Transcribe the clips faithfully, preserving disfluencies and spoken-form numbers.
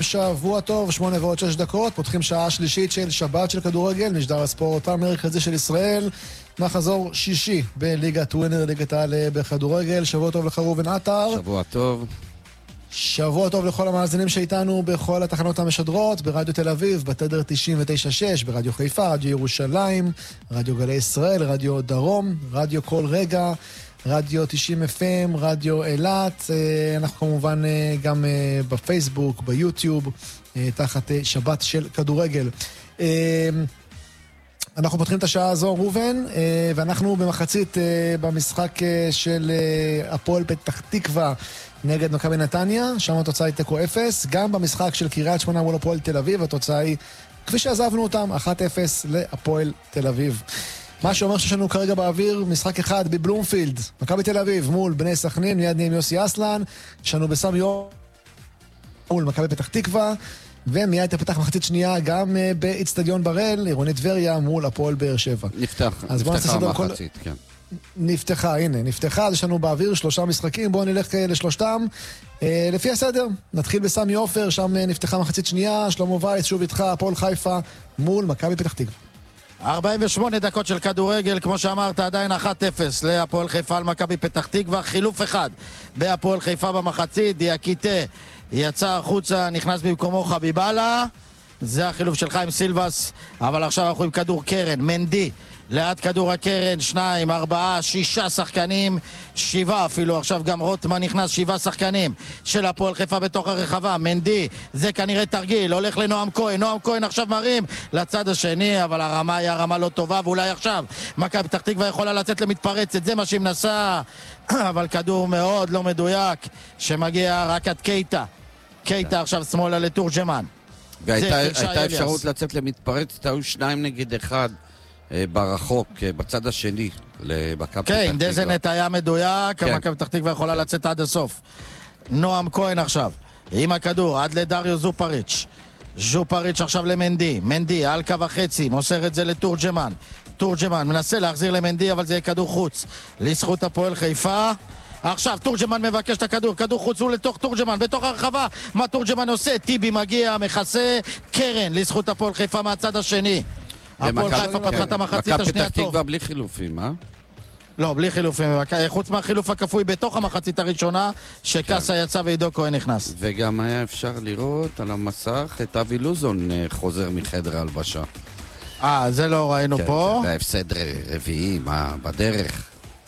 שבוע טוב, שמונה ועוד שש דקות, פותחים שעה שלישית של שבת של כדורגל, משדר הספורט המרכזי של ישראל, מחזור שישי בליגת ווינר, ליגת העל בכדורגל. שבוע טוב לך ראובן עטר. שבוע טוב. שבוע טוב לכל המאזינים שאיתנו בכל התחנות המשדרות, ברדיו תל אביב, בתדר תשעים ותשע נקודה שש, ברדיו חיפה, רדיו ירושלים, רדיו גלי ישראל, רדיו דרום, רדיו כל רגע, רדיו תשעים אף אם, רדיו אילת. אנחנו כמובן גם בפייסבוק, ביוטיוב, תחת שבת של כדורגל. אנחנו פותחים את השעה הזו, ראובן, ואנחנו במחצית במשחק של הפועל פתח תקווה נגד מכבי נתניה, שם התוצאה היא תיקו אפס. גם במשחק של קריית שמונה מול הפועל תל אביב, התוצאה היא, כפי שעזבנו אותם, אחת אפס להפועל תל אביב. מה שאומר שיש לנו כרגע באוויר משחק אחד בבלומפילד, מכבי תל אביב מול בני סכנין, מיד נהיה עם יוסי אסלן. יש לנו בסמי יום מול מכבי פתח תקווה, ומיד תפתח מחצית שנייה גם באצטדיון בראל, עירוני טבריה מול הפועל באר שבע. נפתח, נפתחה המחצית, כן. נפתחה, הנה, נפתחה, יש לנו באוויר שלושה משחקים, בואו נלך לשלושתם. לפי הסדר, נתחיל בסמי עופר, שם נפתחה מחצית שנייה, שלמה וייס, שוב איתך, הפועל חיפה מול מכבי פתח תקווה. ארבעים ושמונה דקות של כדורגל, כמו שאמרת, עדיין אחת אפס להפועל חיפה על מכבי פתח תקווה, חילוף אחד בהפועל חיפה במחצית, דיאקיטה יצא החוצה, נכנס במקומו חביבאללה, זה החילוף של חיים סילבס, אבל עכשיו אנחנו עם כדור קרן, מנדי ליד כדור הקרן, שניים, ארבעה, שישה שחקנים, שבעה אפילו, עכשיו גם רוטמן נכנס, שבעה שחקנים של הפועל חיפה בתוך הרחבה, מנדי, זה כנראה תרגיל, הולך לנועם כהן, נועם כהן עכשיו מרים לצד השני, אבל הרמה היא הרמה לא טובה, ואולי עכשיו מכבי פתח תקווה יכולה לצאת למתפרצת, זה מה שהיא מנסה, אבל כדור מאוד לא מדויק, שמגיע רק עד קייטה, קייטה עכשיו שמאלה לתורג'מן. והייתה אפשרות לצאת למתפרצת, היו שניים נגד אחד ברחוק, בצד השני למכבי פתח תקווה. כן, דזנט היה מדויק, מכבי פתח תקווה יכולה לצאת עד הסוף. נועם כהן עכשיו, עם הכדור, עד לדריו זופריץ'. זופריץ' עכשיו למנדי, מנדי על קו החצי, מוסר את זה לתורג'מן. תורג'מן מנסה להחזיר למנדי, אבל זה יהיה כדור חוץ. לזכות הפועל חיפה. עכשיו תורג'מן מבקש את הכדור, כדור חוץ הוא לתוך תורג'מן, בתוך הרחבה. מה תורג'מן עושה? טיבי מגיע, מכסה, קרן, לזכות הפועל חיפה מהצד השני. הפועל חיפה פתחה את המחצית השנייה טוב. מכבי פתח תקווה בלי חילופים, אה? לא, בלי חילופים, חוץ מהחילוף הכפוי בתוך המחצית הראשונה, שקסה יצא ועידו כהן נכנס. וגם היה אפשר לראות על המסך את אבי לוזון חוזר מחדר הלבשה. אה, זה לא ראינו פה. זה ההפסד רביעי, מה, בדרך.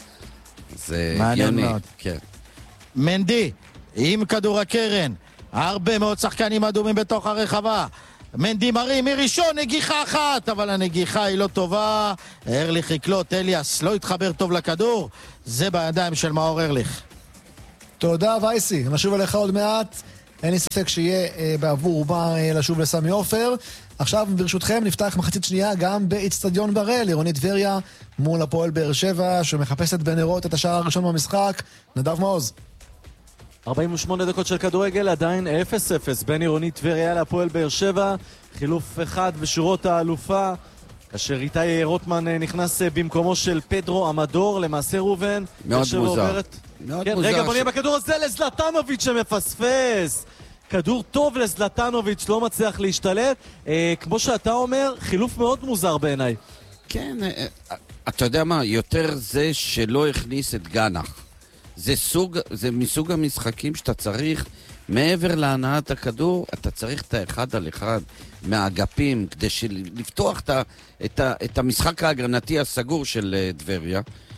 זה מעניין מאוד. כן. מנדי, עם כדור הקרן, הרבה מאוד שחקנים אדומים בתוך הרחבה. מנדי מרים מראשון, נגיחה אחת, אבל הנגיחה היא לא טובה. ארליך יקלוט, אליאס לא התחבר טוב לכדור, זה בידיים של מאור ארליך. תודה וייסי, נשוב אליך עוד מעט, אין לי ספק שיהיה אה, בעבור רובה אה, לשוב לסמי עופר. עכשיו ברשותכם נפתח מחצית שנייה גם באצטדיון בראל, עירוני טבריה מול הפועל באר שבע, שמחפשת בנרות את השער הראשון במשחק. נדב מעוז. ארבעים ושמונה דקות של כדורגל, עדיין אפס אפס בין עירוני טבריה להפועל באר שבע, חילוף אחד בשורות האלופה, כאשר איתי רוטמן נכנס במקומו של פדרו אמדור, למעשה ראובן. מאוד מוזר. עוברת... מאוד כן, מוזר. רגע, בוא נהיה בכדור הזה לזלטנוביץ' שמפספס. כדור טוב לזלטנוביץ', לא מצליח להשתלט. אה, כמו שאתה אומר, חילוף מאוד מוזר בעיניי. כן, אה, אתה יודע מה, יותר זה שלא הכניס את גנח. זה סוג, זה מסוג המשחקים שאתה צריך, מעבר להנעת הכדור, אתה צריך את האחד על אחד מהאגפים, כדי לפתוח את, את, את המשחק ההגרנתי הסגור של טבריה.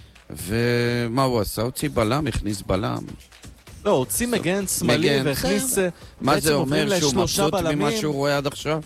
ומה הוא עשה? הוציא בלם, הכניס בלם. לא, הוציא מגן שמאלי והכניס... מה זה אומר? שהוא מבסוט ממה שהוא רואה עד עכשיו?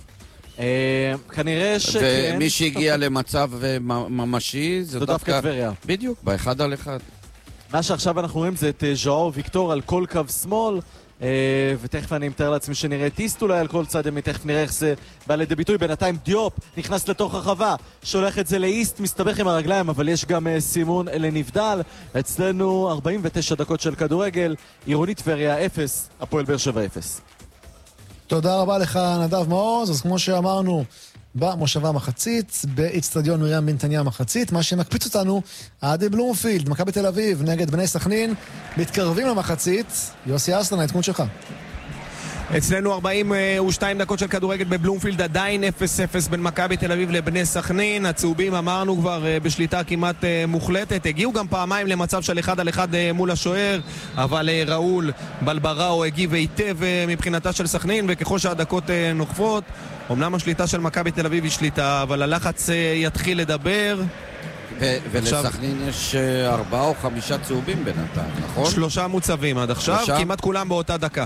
כנראה שכן. ומי שהגיע למצב ממשי, זה דווקא טבריה. בדיוק, באחד על אחד. מה שעכשיו אנחנו רואים זה את ז'או ויקטור על כל קו שמאל, ותכף אני מתאר לעצמי שנראה את איסט אולי על כל צד, תכף נראה איך זה בא לידי ביטוי. בינתיים דיופ נכנס לתוך הרחבה, שולח את זה לאיסט, מסתבך עם הרגליים, אבל יש גם סימון לנבדל. אצלנו ארבעים ותשע דקות של כדורגל, עירוני טבריה אפס, הפועל באר שבע אפס. תודה רבה לך נדב מעוז. אז כמו שאמרנו, במושבה מחצית, באצטדיון מרים בנתניה מחצית, מה שמקפיץ אותנו עד בלומפילד, מכבי תל אביב נגד בני סכנין, מתקרבים למחצית. יוסי אסלן, העדכון שלך. אצלנו ארבעים ושתיים דקות של כדורגל בבלומפילד, עדיין אפס אפס בין מכבי תל אביב לבני סכנין. הצהובים אמרנו כבר בשליטה כמעט מוחלטת, הגיעו גם פעמיים למצב של אחד על אחד מול השוער, אבל ראול בלבראו הגיב היטב מבחינתה של סכנין, וככל שהדקות נוחפות, אמנם השליטה של מכבי תל אביב היא שליטה, אבל הלחץ יתחיל לדבר. ולסכנין יש ארבעה או חמישה צהובים בינתיים, נכון? שלושה מוצבים עד עכשיו, כמעט כולם באותה דקה.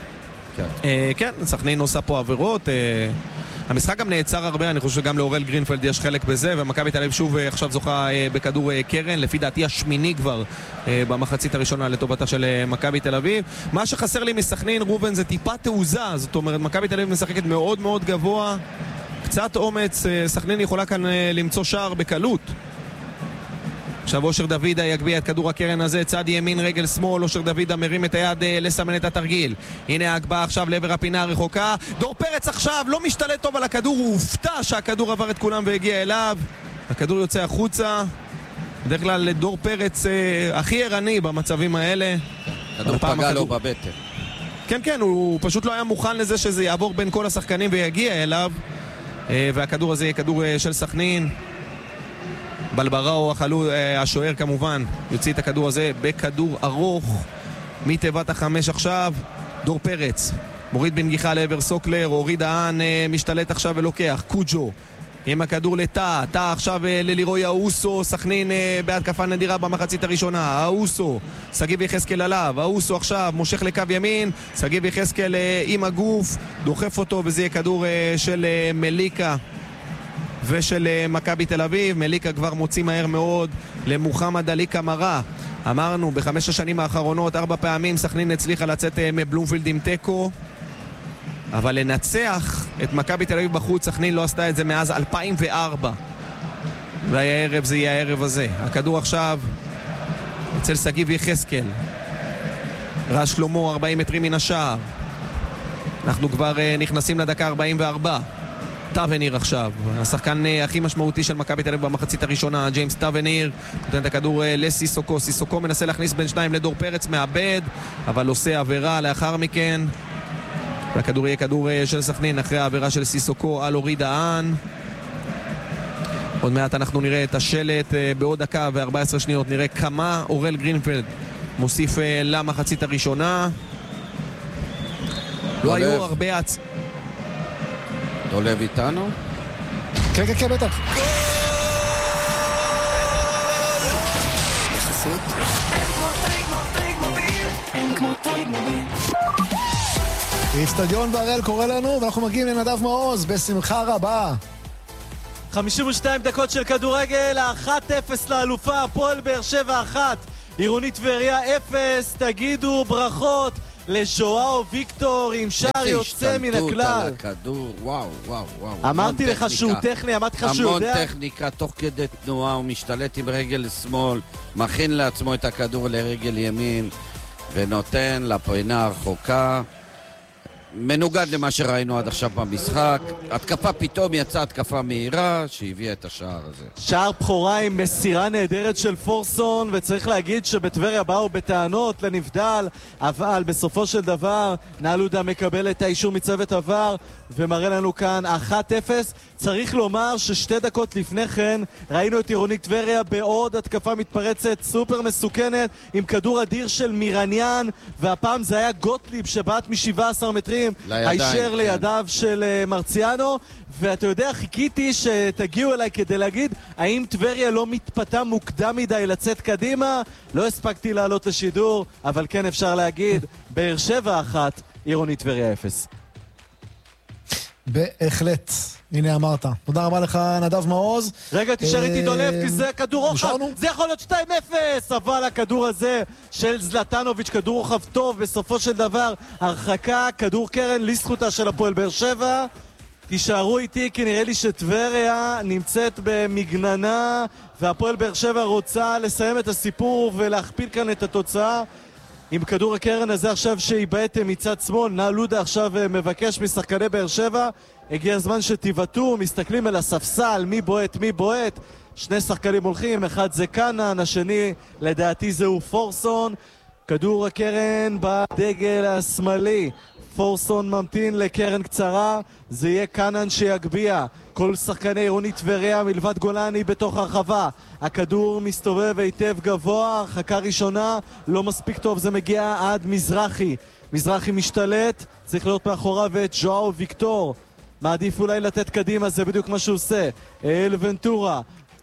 כן, סכנין עושה פה עבירות. המשחק גם נעצר הרבה, אני חושב שגם לאורל גרינפלד יש חלק בזה, ומכבי תל אביב שוב עכשיו זוכה בכדור קרן, לפי דעתי השמיני כבר במחצית הראשונה לטובתה של מכבי תל אביב. מה שחסר לי מסכנין, רובן, זה טיפה תעוזה, זאת אומרת, מכבי תל אביב משחקת מאוד מאוד גבוה, קצת אומץ, סכנין יכולה כאן למצוא שער בקלות. עכשיו אושר דוידה יגביע את כדור הקרן הזה, צד ימין רגל שמאל, אושר דוידה מרים את היד לסמן את התרגיל. הנה ההגבהה עכשיו לעבר הפינה הרחוקה, דור פרץ עכשיו לא משתלט טוב על הכדור, הוא הופתע שהכדור עבר את כולם והגיע אליו, הכדור יוצא החוצה. בדרך כלל דור פרץ אה, הכי ערני במצבים האלה. כדור פגע הכדור... לו בבטן. כן כן, הוא פשוט לא היה מוכן לזה שזה יעבור בין כל השחקנים ויגיע אליו, אה, והכדור הזה יהיה כדור אה, של סכנין. בלבראו, השוער כמובן, יוציא את הכדור הזה בכדור ארוך מתיבת החמש עכשיו. דור פרץ מוריד בנגיחה לעבר סוקלר, הוריד הען, משתלט עכשיו ולוקח. קוג'ו עם הכדור לתא, תא עכשיו ללירוי האוסו, סכנין בהתקפה נדירה במחצית הראשונה. האוסו, סגיב יחזקאל עליו, האוסו עכשיו מושך לקו ימין, סגיב יחזקאל עם הגוף, דוחף אותו, וזה יהיה כדור של מליקה ושל מכבי תל אביב. מליקה כבר מוציא מהר מאוד למוחמד עלי קמרה. אמרנו, בחמש השנים האחרונות ארבע פעמים סכנין הצליחה לצאת מבלומפילד עם טקו, אבל לנצח את מכבי תל אביב בחוץ סכנין לא עשתה את זה מאז אלפיים וארבע, והערב זה יהיה הערב הזה. הכדור עכשיו אצל סגיב יחזקאל, רז שלמה ארבעים מטרים מן השער. אנחנו כבר נכנסים לדקה ארבעים וארבע. טאבניר עכשיו, השחקן הכי משמעותי של מכבי תל אביב במחצית הראשונה, ג'יימס טאבניר, נותן את הכדור לסיסוקו. סיסוקו מנסה להכניס בין שניים לדור פרץ, מאבד, אבל עושה עבירה לאחר מכן, והכדור יהיה כדור של סכנין אחרי העבירה של סיסוקו על אוריד הען. עוד מעט אנחנו נראה את השלט, בעוד דקה וארבע עשרה שניות נראה כמה אורל גרינפלד מוסיף למחצית הראשונה. לא היו הרבה הצ... דולב איתנו? כן, כן, כן, בטח. אצטדיון בראל קורא לנו, ואנחנו מגיעים לנדב מעוז בשמחה רבה. חמישים ושתיים דקות של כדורגל, אחת אפס לאלופה, הפועל באר שבע אחת, עירונית טבריה אפס. תגידו ברכות לז'ואאו ויקטור עם שער יוצא מן הכלל. על הכדור, וואו, וואו, וואו. אמרתי לך שהוא טכני, אמרתי לך שהוא יודע. המון טכניקה, תוך כדי תנועה, הוא משתלט עם רגל שמאל, מכין לעצמו את הכדור לרגל ימין, ונותן לפינה הרחוקה. מנוגד למה שראינו עד עכשיו במשחק. התקפה פתאום יצאה התקפה מהירה שהביאה את השער הזה. שער בחורה עם מסירה נהדרת של פורסון, וצריך להגיד שבטבריה באו בטענות לנבדל, אבל בסופו של דבר נעלודה מקבל את האישור מצוות עבר ומראה לנו כאן אחת אפס. צריך לומר ששתי דקות לפני כן ראינו את עירונית טבריה בעוד התקפה מתפרצת סופר מסוכנת עם כדור אדיר של מירניאן, והפעם זה היה גוטליב שבעט מ-שבעה עשר מטרים הישר לידיו של מרציאנו. ואתה יודע, חיכיתי שתגיעו אליי כדי להגיד האם טבריה לא מתפתה מוקדם מדי לצאת קדימה. לא הספקתי לעלות לשידור, אבל כן אפשר להגיד באר שבע אחת, עירונית טבריה אפס. בהחלט, הנה אמרת. תודה רבה לך נדב מעוז. רגע, תשאר איתי דולב, כי זה כדור רוחב, זה יכול להיות שתיים אפס, אבל הכדור הזה של זלטנוביץ', כדור רוחב טוב, בסופו של דבר הרחקה, כדור קרן לזכותה של הפועל באר שבע. תישארו איתי, כי נראה לי שטבריה נמצאת במגננה, והפועל באר שבע רוצה לסיים את הסיפור ולהכפיל כאן את התוצאה עם כדור הקרן הזה עכשיו שיבעט מצד שמאל. נעלודה עכשיו מבקש משחקני באר שבע, הגיע הזמן שתיבטו, מסתכלים על הספסל, מי בועט, מי בועט. שני שחקנים הולכים, אחד זה קנן, השני לדעתי זהו פורסון. כדור הקרן בדגל השמאלי, פורסון ממתין לקרן קצרה, זה יהיה קנן שיגביע. כל שחקני עירוני טבריה מלבד גולני בתוך הרחבה. הכדור מסתובב היטב גבוה, הרחקה ראשונה, לא מספיק טוב, זה מגיע עד מזרחי. מזרחי משתלט, צריך להיות מאחוריו את ז'ואאו ויקטור. מעדיף אולי לתת קדימה, זה בדיוק מה שהוא עושה. אל ונטורה.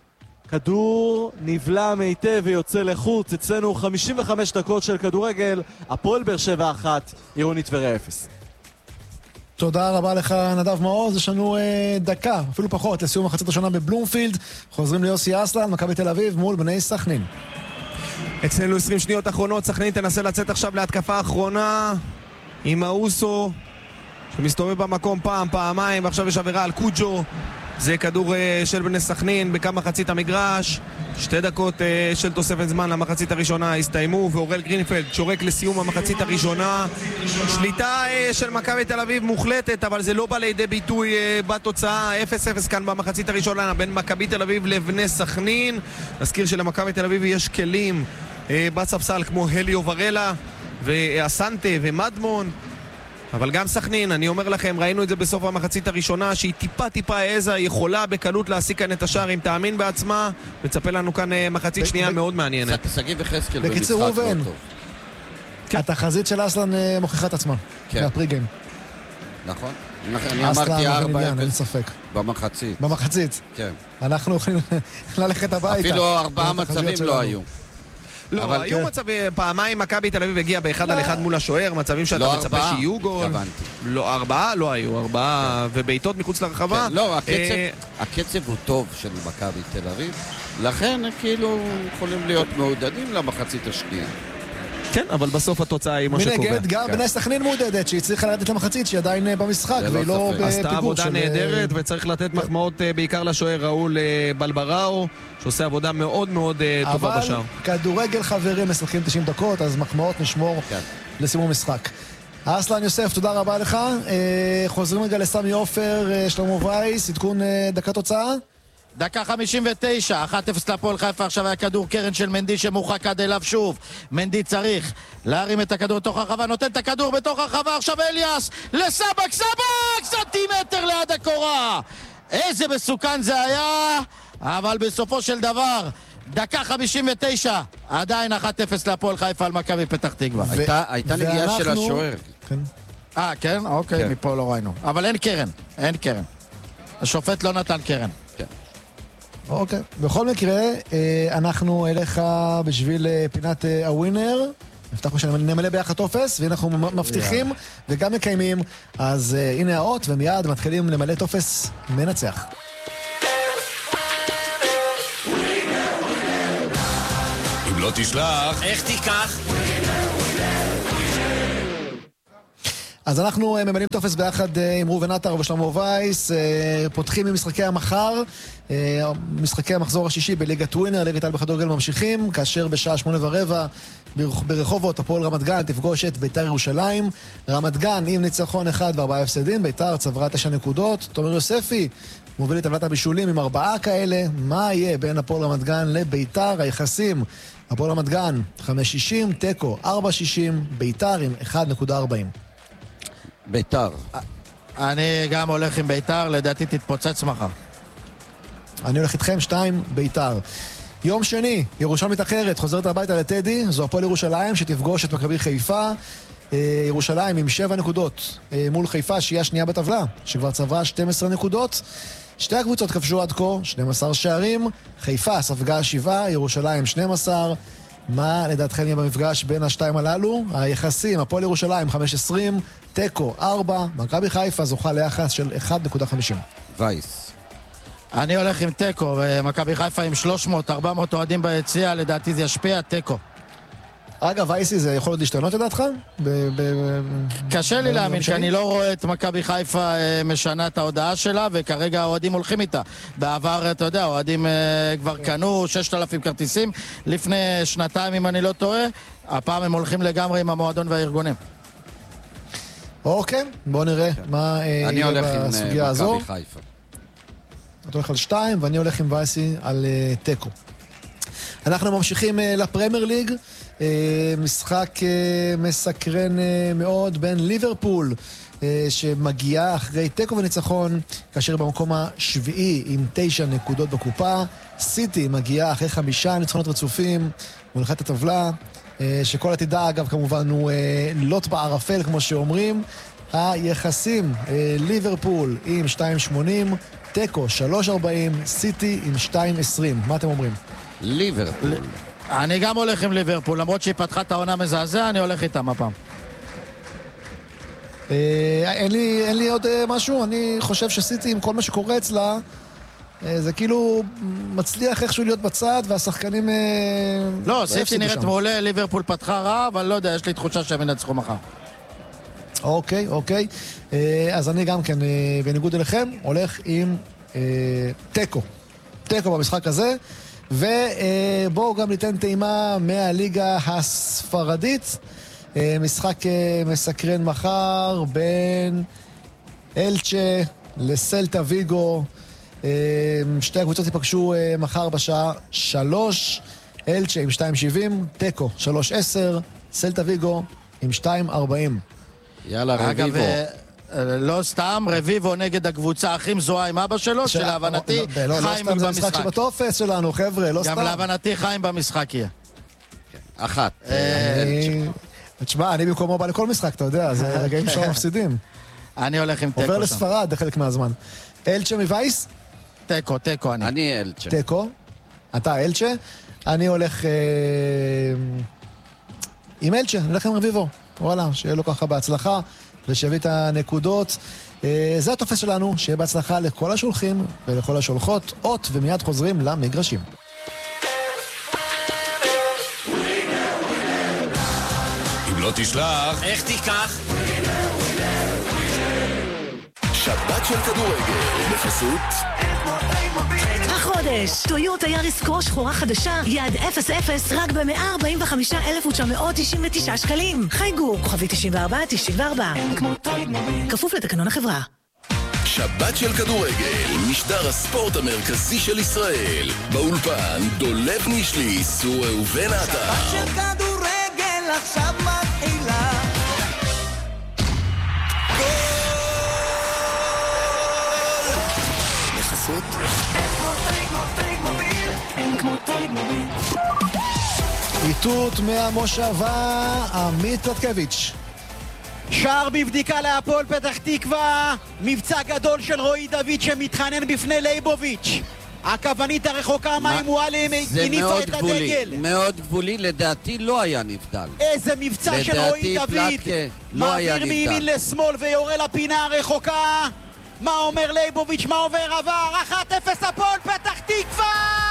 כדור נבלע מיטב ויוצא לחוץ. אצלנו חמישים וחמש דקות של כדורגל, הפועל באר שבע אחת, עירוני טבריה אפס. תודה רבה לך נדב מעוז, יש לנו אה, דקה, אפילו פחות, לסיום מחצית השנה בבלומפילד. חוזרים ליוסי אסלן, מכבי תל אביב מול בני סכנין. אצלנו עשרים שניות אחרונות, סכנין תנסה לצאת עכשיו להתקפה האחרונה עם האוסו שמסתובב במקום פעם, פעמיים, ועכשיו יש עבירה על קוג'ו. זה כדור uh, של בני סכנין בכמה מחצית המגרש. שתי דקות uh, של תוספת זמן למחצית הראשונה הסתיימו, ואורל גרינפלד שורק לסיום המחצית הראשונה. שליטה uh, של מכבי תל אביב מוחלטת, אבל זה לא בא לידי ביטוי uh, בתוצאה. אפס אפס כאן במחצית הראשונה בין מכבי תל אביב לבני סכנין. נזכיר שלמכבי תל אביב יש כלים uh, בספסל כמו הליו ורלה ואסנטה ומדמון, אבל גם סכנין, אני אומר לכם, ראינו את זה בסוף המחצית הראשונה, שהיא טיפה טיפה איזה, יכולה בקלות להסיק כאן את השער אם תאמין בעצמה. מצפה לנו כאן מחצית שנייה מאוד מעניינת. שגיב וחזקאל במשחק בקיצור ראובן, התחזית של אסלן מוכיחה את עצמה מהפרי גיים. נכון, אני אמרתי ארבע אין ספק. במחצית. במחצית. כן. אנחנו יכולים ללכת הביתה. אפילו ארבעה מצבים לא היו. לא, אבל היו כן. מצבים, פעמיים מכבי תל אביב הגיע באחד לא. על אחד מול השוער, מצבים שאתה לא מצפה ארבעה. שיהיו גול. הבנתי. לא, ארבעה לא היו, ארבעה כן. ובעיטות מחוץ לרחבה. כן. לא, הקצב, אה... הקצב הוא טוב של מכבי תל אביב, לכן כאילו יכולים להיות מעודדים למחצית השנייה. כן, אבל בסוף התוצאה היא מה שקובע. מנגד, גם בני סכנין מעודדת, שהיא צריכה לרדת למחצית, שהיא עדיין במשחק, והיא לא בפיגור. עשתה עבודה נהדרת, וצריך לתת מחמאות בעיקר לשוער ראול בלבראו, שעושה עבודה מאוד מאוד טובה בשער. אבל כדורגל חברים משחקים תשעים דקות, אז מחמאות נשמור לסיום המשחק. אסלן יוסף, תודה רבה לך. חוזרים רגע לסמי עופר, שלמה וייס, עדכון דקה תוצאה. דקה חמישים ותשע, אחת אפס להפועל חיפה. עכשיו היה כדור קרן של מנדי שמורחק עד אליו שוב. מנדי צריך להרים את הכדור בתוך הרחבה, נותן את הכדור בתוך הרחבה. עכשיו אליאס לסבק, סבק סנטימטר ליד הקורה. איזה מסוכן זה היה, אבל בסופו של דבר דקה חמישים ותשע, עדיין אחת אפס להפועל חיפה על מכבי פתח תקווה. הייתה נגיעה של השוער. אה, כן? אוקיי, מפה לא ראינו. אבל אין קרן, אין קרן. השופט לא נתן קרן. אוקיי, בכל מקרה, אנחנו אליך בשביל פינת הווינר. הבטחנו שנמלא ביחד טופס, והנה אנחנו מבטיחים וגם מקיימים. אז הנה האות, ומיד מתחילים למלא טופס מנצח. אם לא תשלח, איך תיקח? אז אנחנו ממלאים טופס ביחד עם ראובן עטר ושלמה וייס, פותחים ממשחקי המחר, משחקי המחזור השישי בליגת ווינר, ליגת העל בכדורגל ממשיכים, כאשר בשעה שמונה ורבע ברחובות הפועל רמת גן תפגוש את ביתר ירושלים. רמת גן עם ניצחון אחד וארבעה הפסדים, ביתר צברה תשע נקודות. תומר יוספי מוביל את טבלת הבישולים עם ארבעה כאלה. מה יהיה בין הפועל רמת גן לביתר? היחסים: הפועל רמת גן חמש שישים, טקו ארבע שישים, ביתר עם אחת נקודה ארבעים. ביתר. אני גם הולך עם ביתר, לדעתי תתפוצץ מחר. אני הולך איתכם, שתיים, ביתר. יום שני, ירושלמית אחרת, חוזרת הביתה לטדי, זו הפועל ירושלים שתפגוש את מכבי חיפה. ירושלים עם שבע נקודות מול חיפה, שהיא השנייה בטבלה, שכבר צברה שתים עשרה נקודות. שתי הקבוצות כבשו עד כה, שנים עשר שערים. חיפה ספגה שבעה, ירושלים שנים עשר. מה לדעתכם יהיה במפגש בין השתיים הללו? היחסים, הפועל ירושלים חמש עשרים, טקו ארבע, מכבי חיפה זוכה ליחס של אחת נקודה חמישים. וייס. אני הולך עם טקו, ומכבי חיפה עם שלוש מאות ארבע מאות אוהדים ביציאה, לדעתי זה ישפיע, טקו. אגב, וייסי, זה יכול להיות להשתנות לדעתך? קשה לי להאמין, כי אני לא רואה את מכבי חיפה משנה את ההודעה שלה, וכרגע האוהדים הולכים איתה. בעבר, אתה יודע, האוהדים כבר קנו ששת אלפים כרטיסים, לפני שנתיים, אם אני לא טועה, הפעם הם הולכים לגמרי עם המועדון והארגונים. אוקיי, בואו נראה מה יהיה בסוגיה הזו. אני הולך עם מכבי חיפה. אתה הולך על שתיים, ואני הולך עם וייסי על טקו. אנחנו ממשיכים לפרמייר ליג, משחק מסקרן מאוד בין ליברפול, שמגיעה אחרי תיקו וניצחון, כאשר במקום השביעי עם תשע נקודות בקופה. סיטי מגיעה אחרי חמישה ניצחונות רצופים, מולכת הטבלה, שכל עתידה אגב כמובן הוא לוט בערפל כמו שאומרים. היחסים, ליברפול עם שתיים שמונים, תיקו שלוש ארבעים, סיטי עם שתיים עשרים. מה אתם אומרים? ליברפול. אני גם הולך עם ליברפול, למרות שהיא פתחה את העונה מזעזע, אני הולך איתם הפעם. אין לי, אין לי עוד משהו, אני חושב שסיטי עם כל מה שקורה אצלה, זה כאילו מצליח איכשהו להיות בצד, והשחקנים... לא, סיטי נראית מעולה, ליברפול פתחה רע, אבל לא יודע, יש לי תחושה שהם ינצחו מחר. אוקיי, אוקיי. אז אני גם כן, בניגוד אליכם, הולך עם תיקו. תיקו במשחק הזה. ובואו גם ניתן טעימה מהליגה הספרדית. משחק מסקרן מחר בין אלצ'ה לסלטה ויגו. שתי הקבוצות ייפגשו מחר בשעה שלוש. אלצ'ה עם שתיים שבעים, תיקו שלוש עשר, סלטה ויגו עם שתיים ארבעים. יאללה, רביבו. לא סתם, רביבו נגד הקבוצה הכי מזוהה עם אבא שלו, שלהבנתי חיים במשחק. זה משחק שבטופס שלנו, חבר'ה, לא סתם. גם להבנתי חיים במשחק יהיה. אחת. תשמע, אני במקומו בא לכל משחק, אתה יודע, זה רגעים שלא מפסידים. אני הולך עם תיקו. עובר לספרד בחלק מהזמן. אלצ'ה מווייס? תיקו, תיקו אני. אני אלצ'ה. תיקו. אתה אלצ'ה. אני הולך עם אלצ'ה, אני הולך עם רביבו. וואלה, שיהיה לו ככה בהצלחה, ושיביא את הנקודות. זה התופס שלנו, שיהיה בהצלחה לכל השולחים ולכל השולחות. אות, ומיד חוזרים למגרשים. אם לא תשלח, איך תיקח? שבת של כדורגל, בחסות החודש, טויוטה יאריס קרוס שחורה חדשה, יעד אפס אפס רק ב-מאה ארבעים וחמישה אלף תשע מאות תשעים ותשע שקלים. חייגו, כוכבי תשעים וארבע תשעים וארבע. כפוף לתקנון החברה. שבת של כדורגל, משדר הספורט המרכזי של ישראל. באולפן, דולב נישלי, סור ראובן עטר. שבת של כדורגל עכשיו מתחילה. בחסות איתות מהמושבה, עמית רטקביץ'. שער בבדיקה להפועל פתח תקווה, מבצע גדול של רועי דוד שמתחנן בפני לייבוביץ'. הכוונית הרחוקה מים מועלם הניפה את הדגל. זה מאוד גבולי, לדעתי לא היה נבדל. איזה מבצע של רועי דוד, מעביר מימין לשמאל ויורה לפינה הרחוקה. מה אומר לייבוביץ', מה עובר עבר, אחת אפס הפועל פתח תקווה!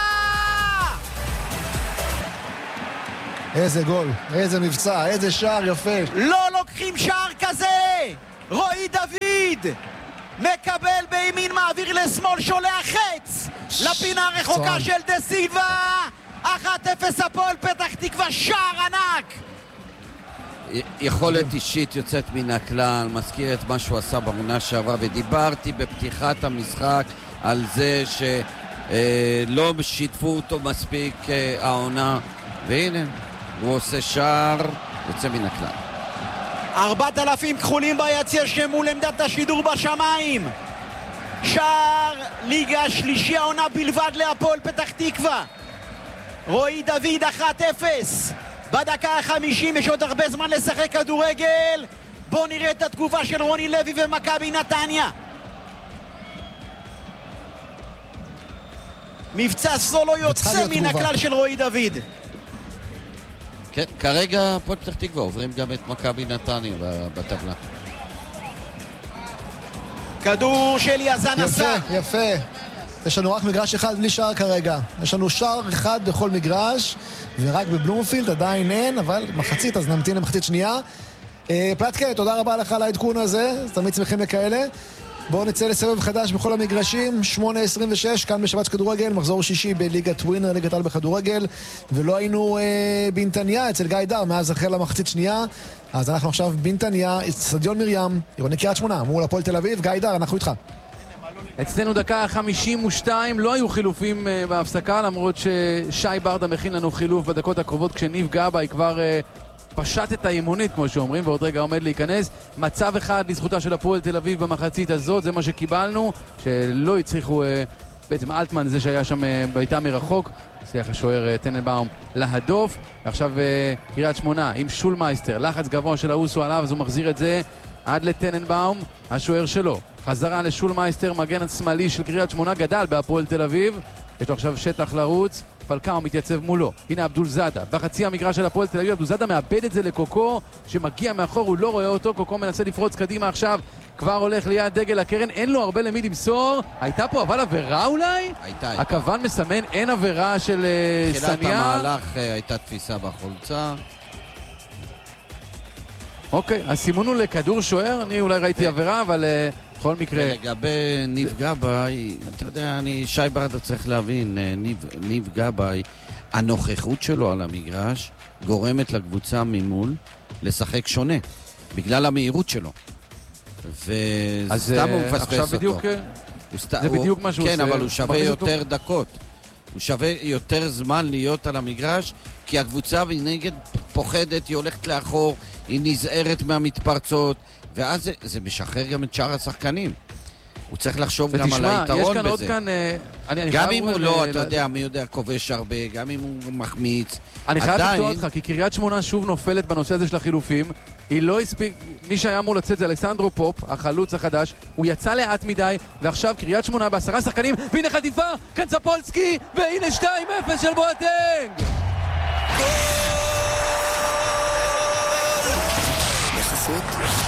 איזה גול, איזה מבצע, איזה שער יפה. לא לוקחים שער כזה! רועי דוד מקבל בימין, מעביר לשמאל, שולח חץ לפינה הרחוקה של דה סילבה. אחת אפס הפועל פתח תקווה, שער ענק! יכולת אישית יוצאת מן הכלל, מזכיר את מה שהוא עשה בעונה שעברה, ודיברתי בפתיחת המשחק על זה שלא שיתפו אותו מספיק העונה, והנה, הוא עושה שער, יוצא מן הכלל. ארבעת אלפים כחולים ביציע שמול עמדת השידור בשמיים. שער ליגה שלישי העונה בלבד להפועל פתח תקווה. רועי דוד אחת אפס. בדקה החמישים, יש עוד הרבה זמן לשחק כדורגל. בואו נראה את התגובה של רוני לוי ומכבי נתניה. מבצע סולו יוצא מן הכלל של רועי דוד. כן, כרגע הפועל פתח תקווה עוברים גם את מכבי נתניה בטבלה. כדור של יזן עשה. יפה, יפה. יש לנו רק מגרש אחד בלי שער כרגע. יש לנו שער אחד בכל מגרש, ורק בבלומפילד עדיין אין, אבל מחצית, אז נמתין למחצית שנייה. פלטקה, תודה רבה לך על העדכון הזה, תמיד שמחים לכאלה. בואו נצא לסבב חדש בכל המגרשים, שמונה עשרים ושש, כאן בשבת כדורגל, מחזור שישי בליגת ווינר, ליגת על בכדורגל, ולא היינו אה, בנתניה אצל גיא דר, מאז החל למחצית שנייה, אז אנחנו עכשיו בנתניה, אצטדיון מרים, עירוני קריית שמונה, מול הפועל תל אביב. גיא דר, אנחנו איתך. אצלנו דקה חמישים ושתיים, לא היו חילופים uh, בהפסקה, למרות ששי ברדה מכין לנו חילוף בדקות הקרובות כשניב גבאי כבר uh, פשט את האימונית, כמו שאומרים, ועוד רגע עומד להיכנס. מצב אחד לזכותה של הפועל תל אביב במחצית הזאת, זה מה שקיבלנו, שלא הצליחו, uh, בעצם אלטמן זה שהיה שם uh, בעיטה מרחוק, הצליח השוער uh, טננבאום להדוף. עכשיו uh, קריית שמונה עם שולמייסטר, לחץ גבוה של האוסו עליו, אז הוא מחזיר את זה עד לטננבאום, השוער שלו. חזרה לשולמייסטר, מגן השמאלי של קריית שמונה, גדל בהפועל תל אביב. יש לו עכשיו שטח לרוץ, פלקאו מתייצב מולו. הנה אבדול זאדה, בחצי המגרש של הפועל תל אביב, אבדול זאדה מאבד את זה לקוקו, שמגיע מאחור, הוא לא רואה אותו, קוקו מנסה לפרוץ קדימה עכשיו, כבר הולך ליד דגל הקרן, אין לו הרבה למי למסור. הייתה פה אבל עבירה אולי? הייתה. הכוון מסמן, אין עבירה של סניה. תחילת המהלך הייתה תפיסה בחולצה. אוקיי, הסימון הוא לכדור שוער, אני אולי ראיתי עבירה, אבל בכל מקרה... לגבי ניב גבאי, אתה יודע, אני, שי ברדה צריך להבין, ניב, ניב גבאי, הנוכחות שלו על המגרש גורמת לקבוצה ממול לשחק שונה, בגלל המהירות שלו. וסתם הוא מפספס אותו. זה בדיוק מה שהוא עושה. כן, אבל הוא שווה יותר אותו. דקות. הוא שווה יותר זמן להיות על המגרש, כי הקבוצה נגד פוחדת, היא הולכת לאחור, היא נזהרת מהמתפרצות, ואז זה, זה משחרר גם את שאר השחקנים. הוא צריך לחשוב גם על היתרון בזה. עוד כאן, אני, גם אני אם הוא לא, אתה יודע, מי יודע, כובש הרבה, גם אם הוא מחמיץ. אני חייב לקטוע אותך, כי קריית שמונה שוב נופלת בנושא הזה של החילופים. היא לא הספיק, מי שהיה אמור לצאת זה אלכסנדרו פופ, החלוץ החדש, הוא יצא לאט מדי, ועכשיו קריית שמונה בעשרה שחקנים, והנה חטיפה, קנצפולסקי, והנה שתיים אפס של בואטנג! בחסות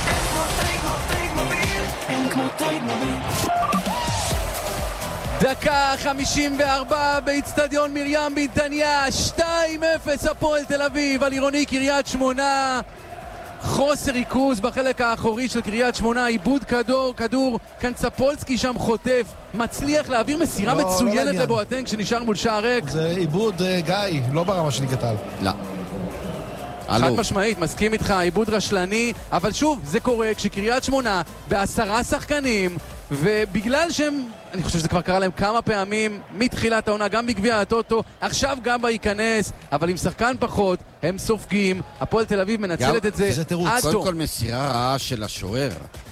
דקה חמישים וארבע באצטדיון מרים בנתניה, שתיים אפס הפועל תל אביב על עירוני קריית שמונה. חוסר ריכוז בחלק האחורי של קריית שמונה, איבוד כדור, כדור, קנצפולסקי שם חוטף, מצליח להעביר מסירה לא, מצוינת לא לבואטנג שנשאר מול שער ריק. זה איבוד uh, גיא, לא ברמה של ליגת העל. לא. חד משמעית, מסכים איתך, איבוד רשלני, אבל שוב, זה קורה כשקריית שמונה בעשרה שחקנים, ובגלל שהם, אני חושב שזה כבר קרה להם כמה פעמים מתחילת העונה, גם בגביע הטוטו, עכשיו גם בהיכנס, אבל עם שחקן פחות, הם סופגים, הפועל תל אביב מנצלת את זה עד קודם כל מסירה רעה של השוער.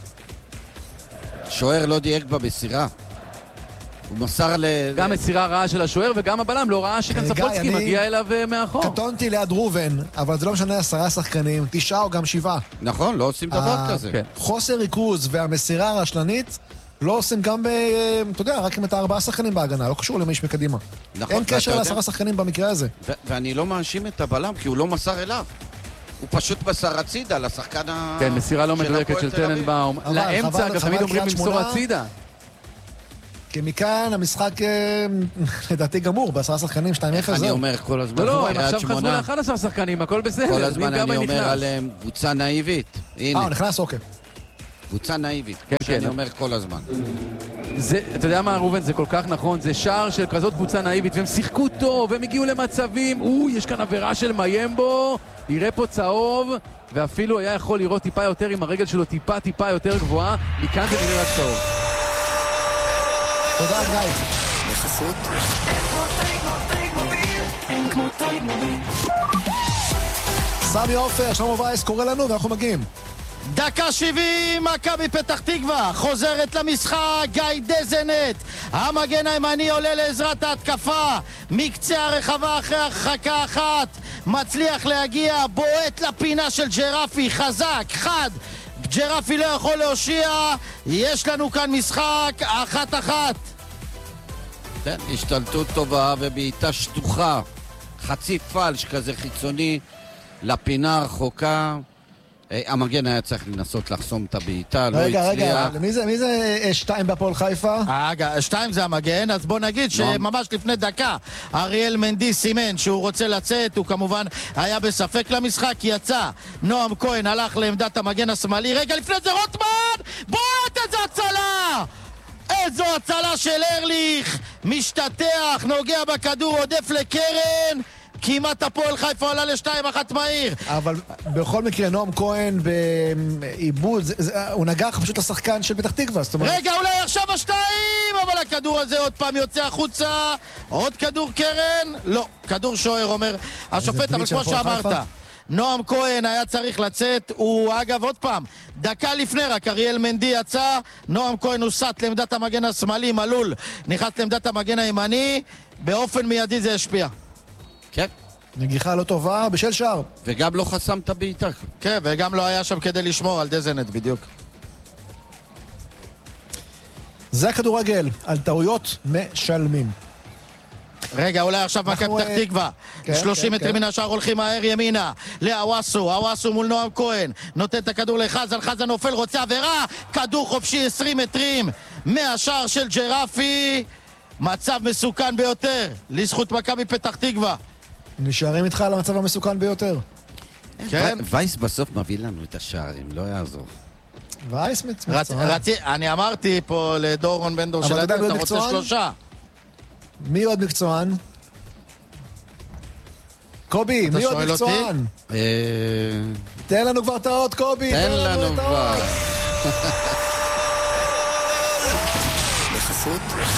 השוער לא דייק במסירה. הוא מסר ל... גם מסירה רעה של השוער וגם הבלם לא ראה שקנצפולסקי מגיע אליו מאחור. קטונתי ליד רובן, אבל זה לא משנה עשרה שחקנים, תשעה או גם שבעה. נכון, לא עושים דבר כזה. חוסר ריכוז והמסירה הרשלנית לא עושים גם ב... אתה יודע, רק אם אתה ארבעה שחקנים בהגנה, לא קשור למי יש מקדימה. אין קשר לעשרה שחקנים במקרה הזה. ואני לא מאשים את הבלם, כי הוא לא מסר אליו. הוא פשוט מסר הצידה לשחקן ה... כן, מסירה לא מדויקת של טננבאום. לאמצע, אגב, תמיד אומרים למסור הצידה. כי מכאן המשחק לדעתי גמור, בעשרה שחקנים, שתיים אפס. אני אומר כל הזמן, לא, לא, הם עכשיו חזרו לאחד עשר שחקנים, הכל בסדר. כל הזמן אני אומר עליהם, קבוצה נאיבית. אה, הוא נכנס, אוקיי. קבוצה נאיבית, שאני אומר כל הזמן. אתה יודע מה, רובן, זה כל כך נכון, זה שער של כזאת קבוצה נאיבית, והם שיחקו טוב, והם הגיעו למצבים, או, יש כאן עבירה של מיימבו, יראה פה צהוב, ואפילו היה יכול לראות טיפה יותר עם הרגל שלו, טיפה טיפה יותר גבוהה, מכאן זה נראה רק צהוב. תודה, גיא. בחסות סמי עופר, שלמה וייס קורא לנו ואנחנו מגיעים. דקה שבעים, מכבי פתח תקווה חוזרת למשחק, גיא דזנט המגן הימני עולה לעזרת ההתקפה מקצה הרחבה אחרי הרחקה אחת, מצליח להגיע, בועט לפינה של ג'רפי, חזק, חד, ג'רפי לא יכול להושיע, יש לנו כאן משחק אחת אחת. כן, השתלטות טובה ובעיטה שטוחה, חצי פלש כזה חיצוני לפינה הרחוקה. המגן היה צריך לנסות לחסום את הבעיטה, לא הצליח. רגע, רגע, מי זה שתיים בהפועל חיפה? רגע, שתיים זה המגן, אז בוא נגיד שממש לפני דקה אריאל מנדי סימן שהוא רוצה לצאת, הוא כמובן היה בספק למשחק, יצא, נועם כהן הלך לעמדת המגן השמאלי, רגע לפני זה רוטמן, בועט איזו הצלה! איזו הצלה של ארליך, משתתח, נוגע בכדור, עודף לקרן, כמעט הפועל חיפה עולה לשתיים אחת מהיר. אבל בכל מקרה, נועם כהן בעיבוד, זה, זה, הוא נגח פשוט לשחקן של פתח תקווה. אומרת... רגע, אולי עכשיו השתיים, אבל הכדור הזה עוד פעם יוצא החוצה. עוד כדור קרן? לא, כדור שוער, אומר השופט, אבל כמו שאמרת. נועם כהן היה צריך לצאת, הוא אגב עוד פעם, דקה לפני רק אריאל מנדי יצא, נועם כהן הוסט לעמדת המגן השמאלי, מלול נכנס לעמדת המגן הימני, באופן מיידי זה השפיע. כן. נגיחה לא טובה בשל שער. וגם לא חסם את הבעיטה. כן, וגם לא היה שם כדי לשמור על דזנט בדיוק. זה הכדורגל, על טעויות משלמים. רגע, אולי עכשיו מכבי פתח תקווה. שלושים מטרים מן השער הולכים מהר ימינה לאוואסו, אוואסו מול נועם כהן, נותן את הכדור לחזן, חזן נופל, רוצה עבירה, כדור חופשי עשרים מטרים מהשער של ג'רפי. מצב מסוכן ביותר לזכות מכבי פתח תקווה. נשארים איתך על המצב המסוכן ביותר. כן. וייס בסוף מביא לנו את השערים, לא יעזור. וייס מצמצם. אני אמרתי פה לדורון בן דור של אתה רוצה שלושה. מי עוד מקצוען? קובי, מי עוד מקצוען? תן לנו כבר את האות, קובי. תן לנו כבר. בחסות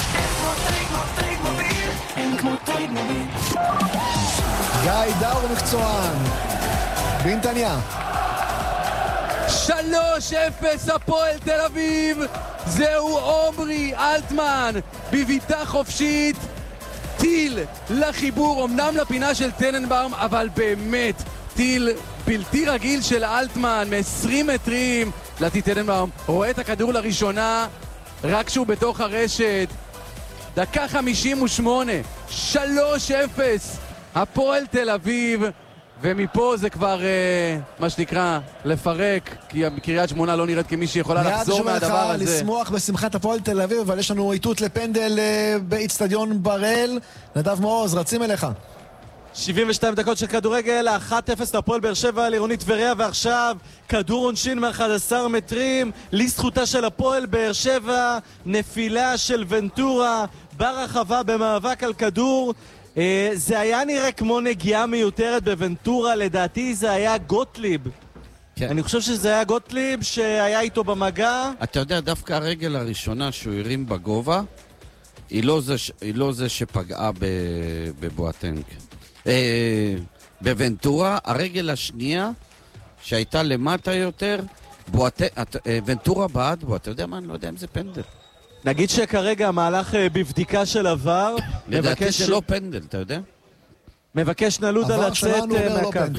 גיא דאור מקצוען בנתניה. שלוש אפס הפועל תל אביב. זהו עומרי אלטמן בביתה חופשית, טיל לחיבור, אמנם לפינה של טננבאום, אבל באמת טיל בלתי רגיל של אלטמן מ-עשרים מטרים. לטי טננבאום רואה את הכדור לראשונה רק שהוא בתוך הרשת. דקה חמישים ושמונה, שלוש אפס הפועל תל אביב, ומפה זה כבר, אה, מה שנקרא, לפרק, כי קריית שמונה לא נראית כמי שיכולה לחזור מהדבר הזה. מיד לשמוח בשמחת הפועל תל אביב, אבל יש לנו איתות לפנדל אה, באצטדיון בראל. נדב מעוז, רצים אליך. שבעים ושתיים דקות של כדורגל, אחת אפס לפועל באר שבע, לעירוני טבריה, ועכשיו כדור עונשין מ-אחד עשר מטרים, לזכותה של הפועל באר שבע, נפילה של ונטורה ברחבה במאבק על כדור. זה היה נראה כמו נגיעה מיותרת בוונטורה, לדעתי זה היה גוטליב. כן. אני חושב שזה היה גוטליב שהיה איתו במגע. אתה יודע, דווקא הרגל הראשונה שהוא הרים בגובה, היא לא זה, היא לא זה שפגעה בבואטנק. אה, בוונטורה, הרגל השנייה שהייתה למטה יותר, בואטנק, ונטורה בעד בו, אתה יודע מה? אני לא יודע אם זה פנדל. נגיד שכרגע המהלך בבדיקה של עבר. לדעתי זה לא פנדל, אתה יודע? מבקש נלודה לצאת מהקו.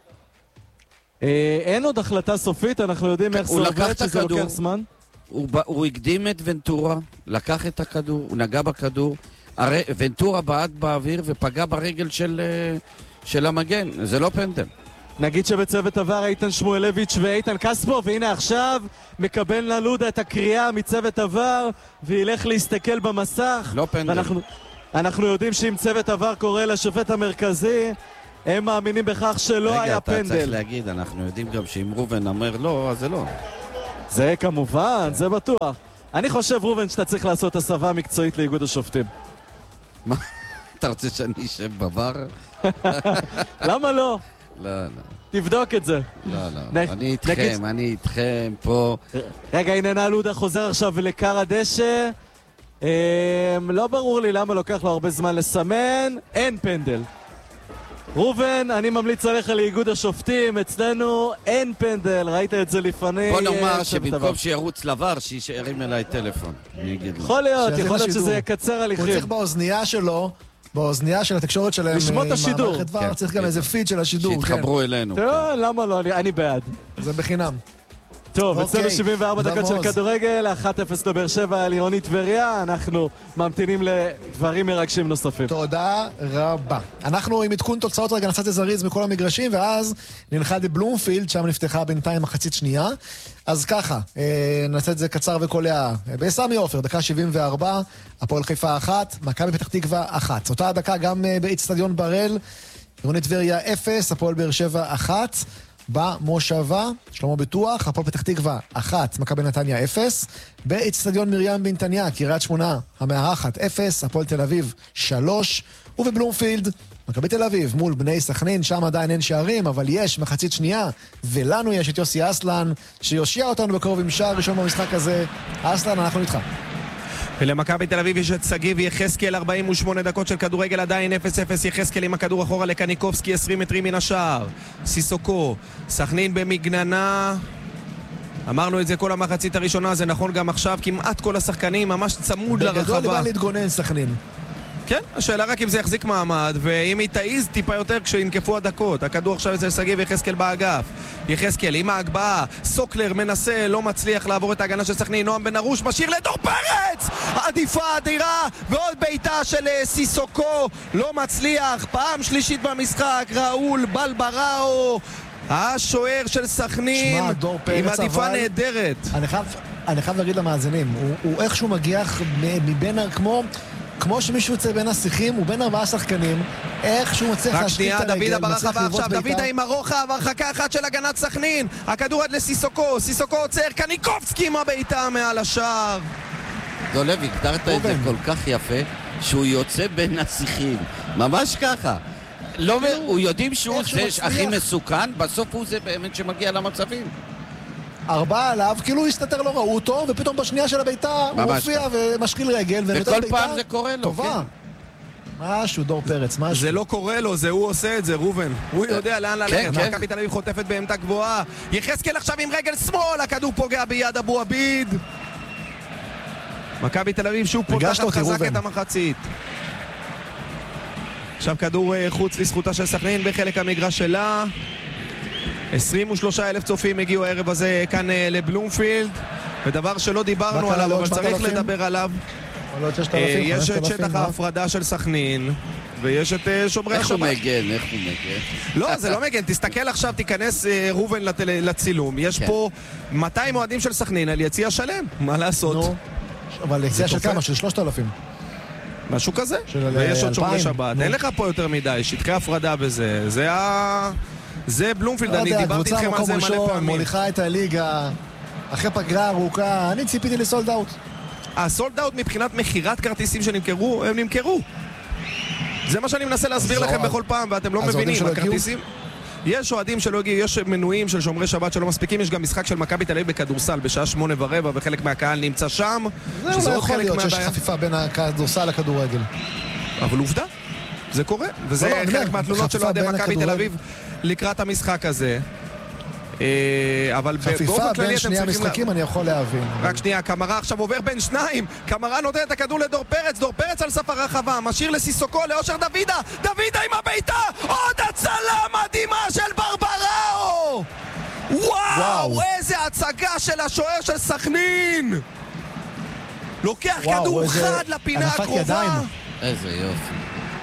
אין עוד החלטה סופית, אנחנו יודעים איך זה עובד, שזה לוקח זמן. הוא הקדים את ונטורה, לקח את הכדור, הוא נגע בכדור, ונטורה בעט באוויר ופגע ברגל של המגן, זה לא פנדל. נגיד שבצוות עבר איתן שמואלביץ' ואיתן קספו, והנה עכשיו מקבל נלודה את הקריאה מצוות עבר וילך להסתכל במסך. לא פנדל. ואנחנו, אנחנו יודעים שאם צוות עבר קורא לשופט המרכזי, הם מאמינים בכך שלא רגע, היה פנדל. רגע, אתה צריך להגיד, אנחנו יודעים גם שאם רובן אומר לא, אז זה לא. זה כמובן, זה בטוח. אני חושב, רובן, שאתה צריך לעשות הסבה מקצועית לאיגוד השופטים. מה? אתה רוצה שאני אשב בבר? למה לא? לא, לא. תבדוק את זה. לא, לא. אני איתכם, אני איתכם פה. רגע, הנה נלודה חוזר עכשיו לקר הדשא. לא ברור לי למה לוקח לו הרבה זמן לסמן. אין פנדל. רובן, אני ממליץ עליך לאיגוד השופטים. אצלנו אין פנדל, ראית את זה לפני. בוא נאמר שבמקום שירוץ לבר, שירים אליי טלפון. יכול להיות, יכול להיות שזה יקצר הליכים. הוא צריך באוזנייה שלו, באוזנייה של התקשורת שלהם, לשמות השידור. צריך גם איזה פיד של השידור. שיתחברו אלינו. למה לא? אני בעד. זה בחינם. טוב, אצלנו שבעים וארבע דקות של כדורגל, אחת אפס לבאר שבע, לעירוני טבריה, אנחנו ממתינים לדברים מרגשים נוספים. תודה רבה. אנחנו עם עדכון תוצאות רגע נסעתי זריז מכל המגרשים, ואז נלחד לבלומפילד, שם נפתחה בינתיים מחצית שנייה. אז ככה, נעשה את זה קצר וקולע. בסמי עופר, דקה שבעים וארבע, הפועל חיפה אחת, מכבי פתח תקווה אחת. אותה הדקה גם באצטדיון בראל, עירוני טבריה אפס, הפועל באר שבע אחת. במושבה, שלמה בטוח, הפועל פתח תקווה אחת, מכבי נתניה אפס, באצטדיון מרים בנתניה, קריית שמונה המארחת אפס, הפועל תל אביב שלוש, ובבלומפילד, מכבי תל אביב מול בני סכנין, שם עדיין אין שערים, אבל יש מחצית שנייה, ולנו יש את יוסי אסלן, שיושיע אותנו בקרוב עם שער ראשון במשחק הזה. אסלן, אנחנו איתך. ולמכבי תל אביב יש את סגיב יחזקאל, ארבעים ושמונה דקות של כדורגל, עדיין אפס אפס. יחזקאל עם הכדור אחורה לקניקובסקי, עשרים מטרים מן השער. סיסוקו, סכנין במגננה. אמרנו את זה כל המחצית הראשונה, זה נכון גם עכשיו, כמעט כל השחקנים ממש צמוד לרחבה. בגדול בא להתגונן סכנין. כן, השאלה רק אם זה יחזיק מעמד, ואם היא תעיז טיפה יותר כשינקפו הדקות. הכדור עכשיו אצל סגיב יחזקאל באגף. יחזקאל עם ההגבהה, סוקלר מנסה, לא מצליח לעבור את ההגנה של סכנין. נועם בן ארוש משאיר לדור פרץ! עדיפה אדירה, ועוד בעיטה של סיסוקו, לא מצליח. פעם שלישית במשחק, ראול בלבראו, השוער של סכנין, עם עדיפה נהדרת. אני חייב, אני חייב להגיד למאזינים, הוא, הוא איכשהו מגיח מבין, כמו... כמו שמישהו יוצא בין השיחים, הוא בין ארבעה שחקנים, איך שהוא מצליח להשתית את הרגל, מצליח לבעוט בעיטה. דוידה עם הרוחב, הרחקה אחת של הגנת סכנין, הכדור עד לסיסוקו, סיסוקו עוצר, קניקובסקי עם הבעיטה מעל השער. דולב, הגדרת את זה כל כך יפה, שהוא יוצא בין השיחים, ממש ככה. לא, הוא יודעים שהוא זה הכי מסוכן, בסוף הוא זה באמת שמגיע למצבים. ארבעה עליו, כאילו הוא הסתתר לא ראו אותו, ופתאום בשנייה של הביתה הוא מופיע ומשחיל רגל, וכל פעם זה קורה לו, טובה. משהו, דור פרץ, משהו. זה לא קורה לו, זה הוא עושה את זה, רובן. הוא יודע לאן ללכת. מכבי תל אביב חוטפת בעמדה גבוהה. יחזקאל עכשיו עם רגל שמאל, הכדור פוגע ביד אבו עביד. מכבי תל אביב שוב פותחת חזק את המחצית. עכשיו כדור חוץ לזכותה של סכנין בחלק המגרש שלה. עשרים ושלושה אלף צופים הגיעו הערב הזה כאן לבלומפילד, ודבר שלא דיברנו עליו, אבל צריך לדבר עליו. יש את שטח ההפרדה של סכנין, ויש את שומרי השבת. איך הוא מגן, איך הוא מגן. לא, זה לא מגן, תסתכל עכשיו, תיכנס רובן לצילום. יש פה מאתיים אוהדים של סכנין על יציע שלם, מה לעשות? אבל יציע של כמה? של שלושת אלפים. משהו כזה, ויש עוד שומרי שבת. אין לך פה יותר מדי, שטחי הפרדה בזה, זה ה... זה בלומפילד, אני דיברתי איתכם על זה מלא פעמים. מוליכה את הליגה אחרי פגרה ארוכה, אני ציפיתי לסולד אאוט. הסולד אאוט מבחינת מחירת כרטיסים שנמכרו, הם נמכרו. זה מה שאני מנסה להסביר לכם בכל פעם, ואתם לא מבינים, הכרטיסים... יש אוהדים שלא הגיעו, יש מנויים של שומרי שבת שלא מספיקים, יש גם משחק של מכבי תל אביב בכדורסל בשעה שמונה ורבע, וחלק מהקהל נמצא שם. זה לא יכול להיות שיש חפיפה בין הכדורסל לכדורגל. אבל עובדה, זה קורה, וזה חלק מהתלונות של אוהדי מכבי תל אביב לקראת המשחק הזה. אבל חפיפה בין שני המשחקים אני יכול להבין. רק שנייה, קמרה עכשיו עובר בין שניים, קמרה נותן את הכדור לדור פרץ, דור פרץ על סף הרחבה, משאיר לסיסוקו, לאושר דוידה, דוידה עם הביתה, עוד הצלה מדהימה של ברבראו! וואו, איזה הצגה של השוער של סכנין! לוקח כדור חד לפינה הקרובה. איזה יופי.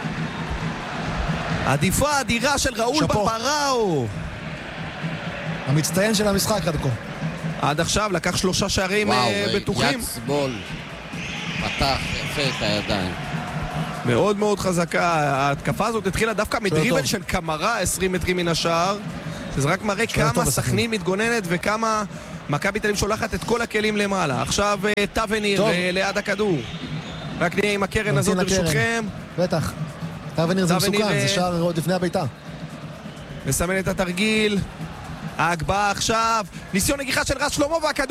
עדיפה אדירה של ראול ברבראו. המצטיין של המשחק עד כה. עד עכשיו לקח שלושה שערים בטוחים. וואו, יד סבול. פתח יפה את הידיים. מאוד מאוד חזקה. ההתקפה הזאת התחילה דווקא מדריבל של קמרה עשרים מטרים מן השער. שזה רק מראה כמה סכנין מתגוננת וכמה מכבי תל אביב שולחת את כל הכלים למעלה. עכשיו טווניר ליד הכדור. רק נהיה עם הקרן הזאת ברשותכם. בטח. טווניר זה מסוכן, זה שער עוד לפני הביתה. מסמן את התרגיל. ההגבהה עכשיו, ניסיון נגיחה של רז שלמה והכדור